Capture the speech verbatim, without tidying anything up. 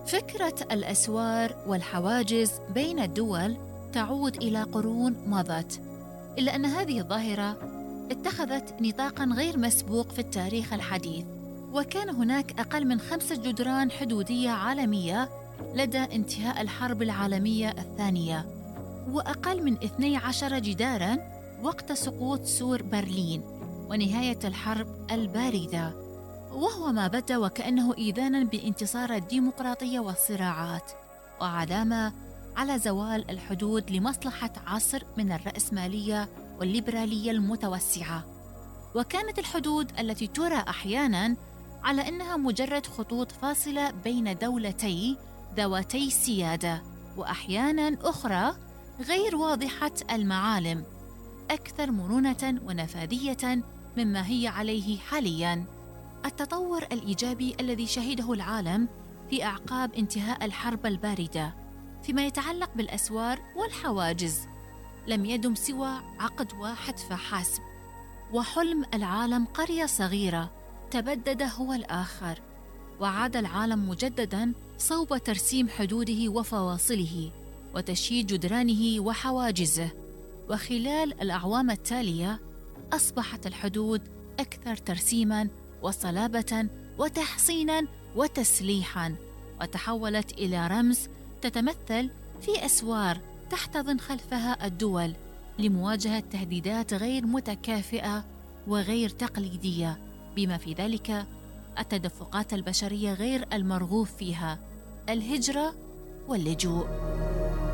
فكرة الأسوار والحواجز بين الدول تعود إلى قرون مضت، إلا أن هذه الظاهرة اتخذت نطاقاً غير مسبوق في التاريخ الحديث، وكان هناك أقل من خمسة جدران حدودية عالمية لدى انتهاء الحرب العالمية الثانية، وأقل من اثني عشر جداراً وقت سقوط سور برلين ونهاية الحرب الباردة، وهو ما بدا وكأنه إذاناً بانتصار الديمقراطية والصراعات، وعلامة على زوال الحدود لمصلحة عصر من الرأسمالية والليبرالية المتوسعة. وكانت الحدود التي ترى أحياناً على أنها مجرد خطوط فاصلة بين دولتي ذواتي السيادة، وأحياناً أخرى غير واضحة المعالم، أكثر مرونة ونفاذية مما هي عليه حالياً. التطور الإيجابي الذي شهده العالم في أعقاب انتهاء الحرب الباردة فيما يتعلق بالأسوار والحواجز لم يدم سوى عقد واحد فحسب، وحلم العالم قرية صغيرة تبدد هو الآخر، وعاد العالم مجدداً صوب ترسيم حدوده وفواصله وتشييد جدرانه وحواجزه. وخلال الأعوام التالية أصبحت الحدود أكثر ترسيماً وصلابة وتحصيناً وتسليحاً، وتحولت إلى رمز تتمثل في أسوار تحتضن خلفها الدول لمواجهة تهديدات غير متكافئة وغير تقليدية، بما في ذلك التدفقات البشرية غير المرغوب فيها، الهجرة واللجوء.